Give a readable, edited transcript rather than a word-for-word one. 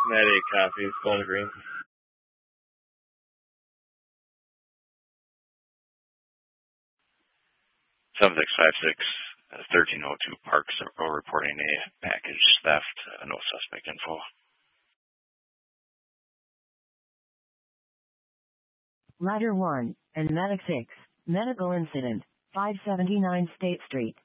Med 8 copies, Golden Green. 7656, 1302 Park Circle reporting a package theft, no suspect info. Ladder 1, and Medic 6, medical incident, 579 State Street.